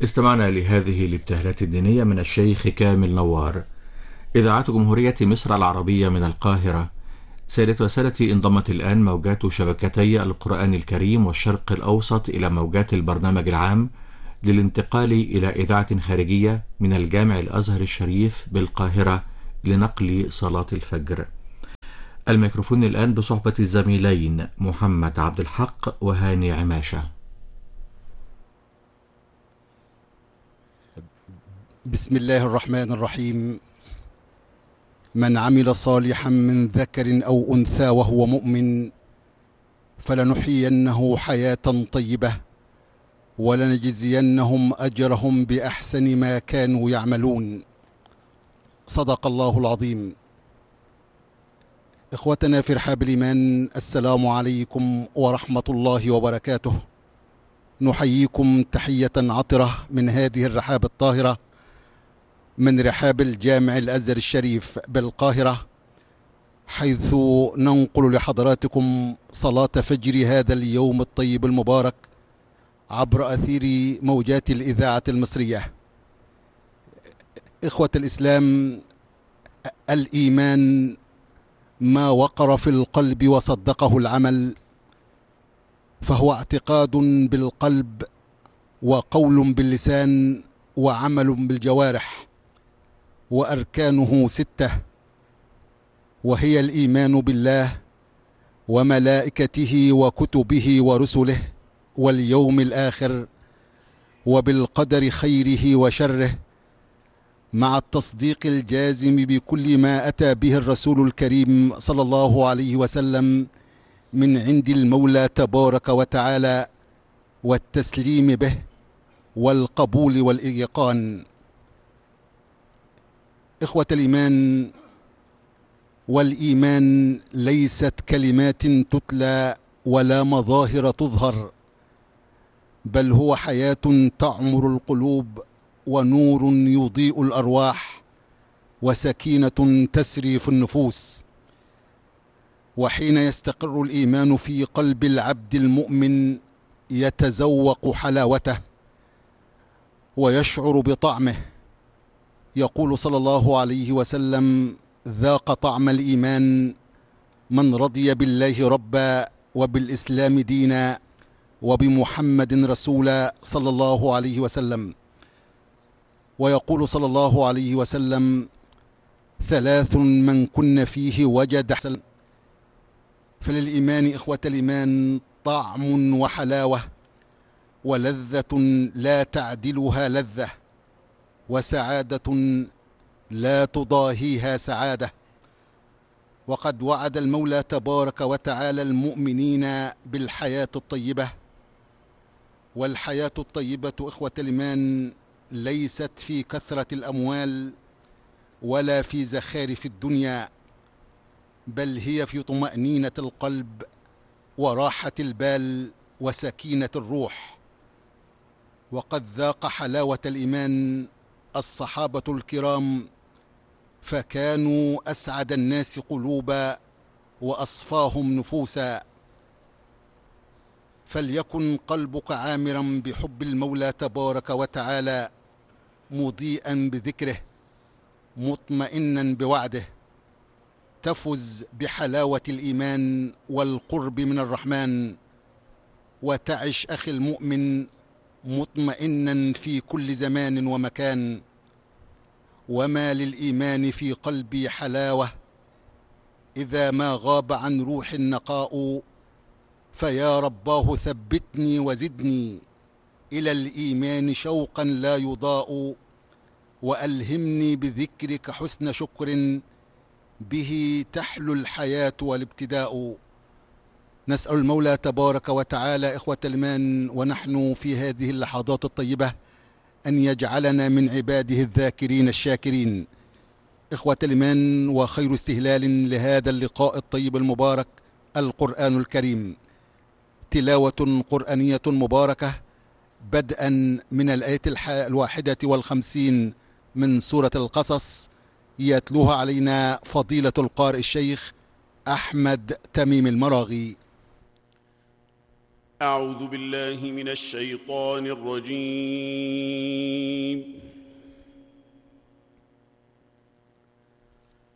استمعنا لهذه الابتهالات الدينية من الشيخ كامل نوار. إذاعة جمهورية مصر العربية من القاهرة. سادة وسادتي، انضمت الآن موجات شبكتي القرآن الكريم والشرق الأوسط إلى موجات البرنامج العام للانتقال إلى إذاعة خارجية من الجامع الأزهر الشريف بالقاهرة لنقل صلاة الفجر. الميكروفون الآن بصحبة الزميلين محمد عبد الحق وهاني عماشة. بسم الله الرحمن الرحيم. من عمل صالحا من ذكر أو أنثى وهو مؤمن فلنحيينه حياة طيبة ولنجزينهم أجرهم بأحسن ما كانوا يعملون. صدق الله العظيم. إخوتنا في رحاب الإيمان، السلام عليكم ورحمة الله وبركاته. نحييكم تحية عطرة من هذه الرحاب الطاهرة، من رحاب الجامع الأزهر الشريف بالقاهرة، حيث ننقل لحضراتكم صلاة فجر هذا اليوم الطيب المبارك عبر أثير موجات الإذاعة المصرية. إخوة الإسلام، الإيمان ما وقر في القلب وصدقه العمل، فهو اعتقاد بالقلب وقول باللسان وعمل بالجوارح، وأركانه 6، وهي الإيمان بالله وملائكته وكتبه ورسله واليوم الآخر وبالقدر خيره وشره، مع التصديق الجازم بكل ما أتى به الرسول الكريم صلى الله عليه وسلم من عند المولى تبارك وتعالى، والتسليم به والقبول والإيقان. إخوة الإيمان، والإيمان ليست كلمات تتلى ولا مظاهر تظهر، بل هو حياة تعمر القلوب ونور يضيء الأرواح وسكينة تسري في النفوس. وحين يستقر الإيمان في قلب العبد المؤمن يتذوق حلاوته ويشعر بطعمه. يقول صلى الله عليه وسلم: ذاق طعم الإيمان من رضي بالله ربا وبالإسلام دينا وبمحمد رسولا صلى الله عليه وسلم. ويقول صلى الله عليه وسلم: 3 من كن فيه وجد حسن. فللإيمان إخوة الإيمان طعم وحلاوة ولذة لا تعدلها لذة، وسعادة لا تضاهيها سعادة. وقد وعد المولى تبارك وتعالى المؤمنين بالحياة الطيبة. والحياة الطيبة إخوة الإيمان ليست في كثرة الأموال ولا في زخارف الدنيا، بل هي في طمأنينة القلب وراحة البال وسكينة الروح. وقد ذاق حلاوة الإيمان الصحابة الكرام، فكانوا أسعد الناس قلوبا وأصفاهم نفوسا. فليكن قلبك عامرا بحب المولى تبارك وتعالى، مضيئا بذكره، مطمئنا بوعده، تفز بحلاوة الإيمان والقرب من الرحمن، وتعش أخي المؤمن مطمئنا في كل زمان ومكان. وما للإيمان في قلبي حلاوة إذا ما غاب عن روح النقاء، فيا رباه ثبتني وزدني إلى الإيمان شوقا لا يضاء، وألهمني بذكرك حسن شكر به تحلو الحياة والابتداء. نسأل المولى تبارك وتعالى إخوة الإيمان ونحن في هذه اللحظات الطيبة أن يجعلنا من عباده الذاكرين الشاكرين. إخوة الإيمان، وخير استهلال لهذا اللقاء الطيب المبارك القرآن الكريم، تلاوة قرآنية مباركة بدءا من الآية 51 من سورة القصص، يتلوها علينا فضيلة القارئ الشيخ أحمد تميم المراغي. أعوذ بالله من الشيطان الرجيم